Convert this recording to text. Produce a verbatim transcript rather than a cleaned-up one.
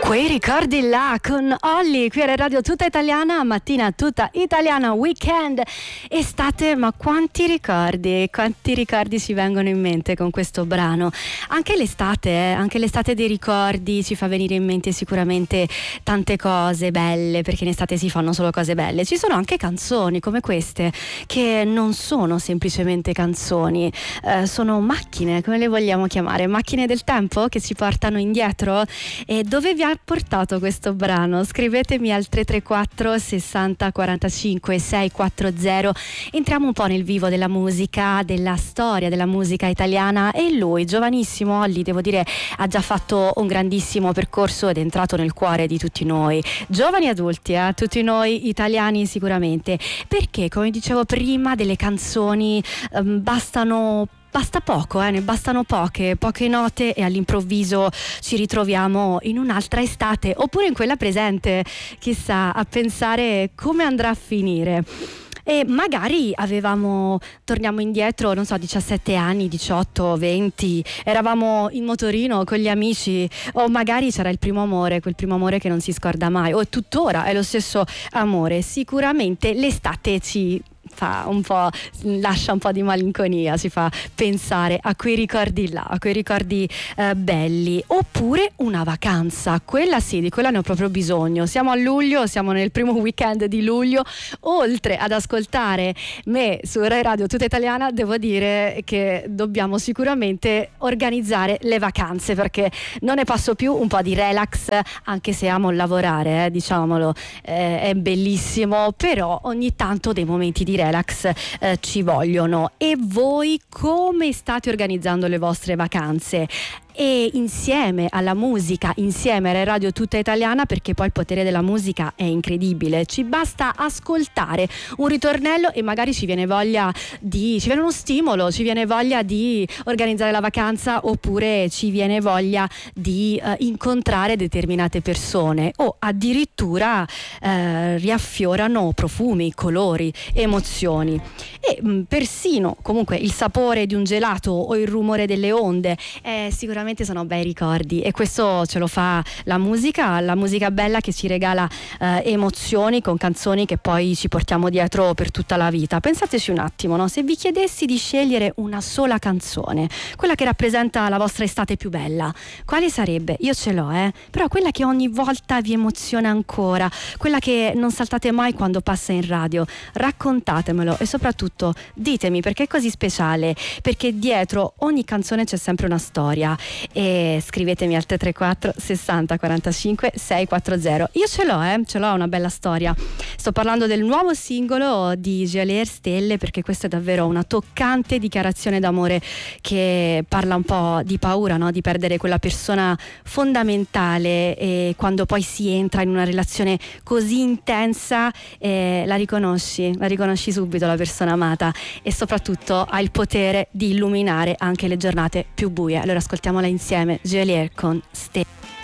Quei ricordi là con Olly, qui era Radio Tutta Italiana, mattina tutta italiana, weekend, estate, ma quanti ricordi, quanti ricordi ci vengono in mente con questo brano. Anche l'estate, eh, anche l'estate dei ricordi ci fa venire in mente sicuramente tante cose belle, perché in estate si fanno solo cose belle. Ci sono anche canzoni come queste, che non sono semplicemente canzoni, eh, sono macchine, come le vogliamo chiamare? Macchine del tempo che ci portano indietro. E dove vi ha portato questo brano? Scrivetemi al tre tre quattro sessanta quarantacinque seicentoquaranta. Entriamo un po' nel vivo della musica, della storia della musica italiana, e lui, giovanissimo Olly, devo dire, ha già fatto un grandissimo percorso ed è entrato nel cuore di tutti noi, giovani adulti, eh? tutti noi italiani sicuramente, perché come dicevo prima, delle canzoni um, bastano Basta poco, eh, ne bastano poche, poche note e all'improvviso ci ritroviamo in un'altra estate, oppure in quella presente, chissà, a pensare come andrà a finire. E magari avevamo, torniamo indietro, non so, diciassette anni, diciotto, venti, eravamo in motorino con gli amici, o magari c'era il primo amore, quel primo amore che non si scorda mai, o tuttora è lo stesso amore. Sicuramente l'estate ci fa un po', lascia un po' di malinconia, ci fa pensare a quei ricordi là, a quei ricordi eh, belli. Oppure una vacanza, quella sì, di quella ne ho proprio bisogno. Siamo a luglio, siamo nel primo weekend di luglio, oltre ad ascoltare me su Rai Radio Tutta Italiana, devo dire che dobbiamo sicuramente organizzare le vacanze, perché non ne passo più un po' di relax, anche se amo lavorare, eh, diciamolo, eh, è bellissimo, però ogni tanto dei momenti di relax eh, ci vogliono. E voi come state organizzando le vostre vacanze? E insieme alla musica, insieme alla Radio Tutta Italiana, perché poi il potere della musica è incredibile, ci basta ascoltare un ritornello e magari ci viene voglia di, ci viene uno stimolo, ci viene voglia di organizzare la vacanza, oppure ci viene voglia di eh, incontrare determinate persone, o addirittura eh, riaffiorano profumi, colori, emozioni. E mh, persino comunque il sapore di un gelato o il rumore delle onde è sicuramente sono bei ricordi, e questo ce lo fa la musica, la musica bella che ci regala eh, emozioni con canzoni che poi ci portiamo dietro per tutta la vita. Pensateci un attimo, no? Se vi chiedessi di scegliere una sola canzone, quella che rappresenta la vostra estate più bella, quale sarebbe? Io ce l'ho, eh? Però quella che ogni volta vi emoziona ancora, quella che non saltate mai quando passa in radio. Raccontatemelo, e soprattutto ditemi perché è così speciale, perché dietro ogni canzone c'è sempre una storia. E scrivetemi al tre tre quattro sessanta quarantacinque seicentoquaranta. Io ce l'ho, eh, ce l'ho una bella storia. Sto parlando del nuovo singolo di Geolier, Stelle, perché questa è davvero una toccante dichiarazione d'amore che parla un po' di paura, no? Di perdere quella persona fondamentale, e quando poi si entra in una relazione così intensa eh, la riconosci, la riconosci subito la persona amata, e soprattutto ha il potere di illuminare anche le giornate più buie. Allora ascoltiamola insieme, Geolier con Stelle.